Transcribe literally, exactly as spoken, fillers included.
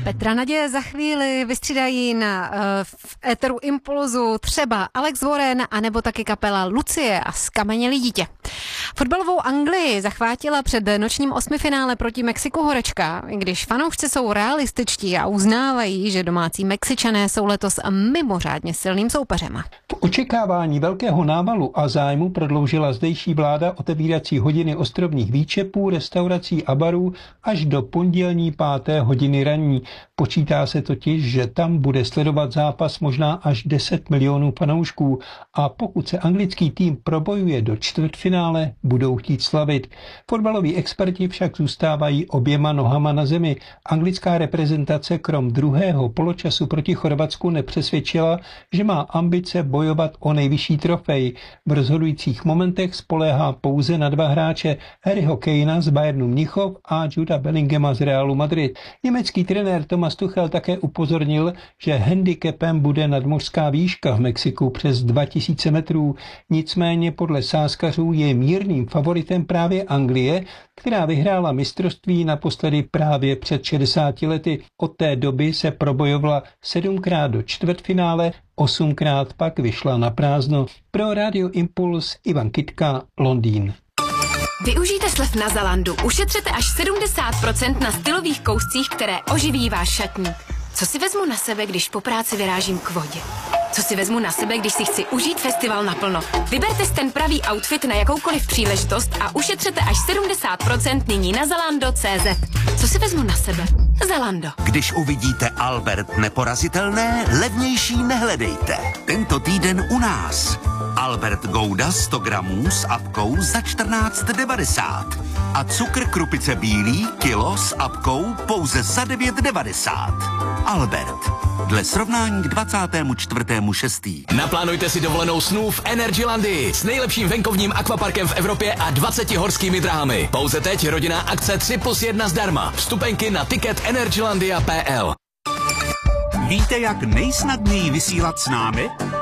Petra Naděje za chvíli vystřídají na, uh, v éteru Impulzu třeba Alex Warren anebo taky kapela Lucie a Skamenělý dítě. Fotbalovou Anglii zachvátila před nočním osmifinále proti Mexiku horečka, i když fanoušci jsou realističtí a uznávají, že domácí Mexičané jsou letos mimořádně silným soupeřem. V očekávání velkého návalu a zájmu prodloužila zdejší vláda otevírací hodiny ostrovních výčepů, restaurací a barů až do pondělní páté hodiny ranní. Počítá se totiž, že tam bude sledovat zápas možná až deset milionů fanoušků a pokud se anglický tým probojuje do čtvrtfinále, budou chtít slavit. Fotbaloví experti však zůstávají oběma nohama na zemi. Anglická reprezentace krom druhého poločasu proti Chorvatsku nepřesvědčila, že má ambice bojovat o nejvyšší trofej. V rozhodujících momentech spoléhá pouze na dva hráče, Harryho Kanea z Bayernu Mnichov a Juda Bellinghama z Realu Madrid. Německý trenér Thomas Tuchel také upozornil, že handicapem bude nadmořská výška v Mexiku přes dva tisíce metrů. Nicméně podle sázkařů je mírným favoritem právě Anglie, která vyhrála mistrovství naposledy právě před šedesáti lety. Od té doby se probojovala sedmkrát do čtvrtfinále, osmkrát pak vyšla na prázdno. Pro Radio Impuls Ivan Kytka, Londýn. Využijte slev na Zalandu. Ušetřete až sedmdesát procent na stylových kouscích, které oživí váš šatník. Co si vezmu na sebe, když po práci vyrážím k vodě? Co si vezmu na sebe, když si chci užít festival naplno? Vyberte si ten pravý outfit na jakoukoliv příležitost a ušetřete až sedmdesát procent nyní na zalando tečka cé zet. Co si vezmu na sebe? Zalando. Když uvidíte Albert neporazitelné, levnější nehledejte. Tento týden u nás. Albert Gouda sto gramů s apkou za čtrnáct devadesát. A cukr Krupice bílý kilo s apkou pouze za devět devadesát. Albert. Dle srovnání k dvacátému čtvrtému šestý Naplánujte si dovolenou snů v Energylandii s nejlepším venkovním akvaparkem v Evropě a dvaceti horskými dráhami. Pouze teď rodinná akce tři plus jedna zdarma. Vstupenky na ticket energylandia tečka pl. Víte, jak nejsnadněji vysílat s námi?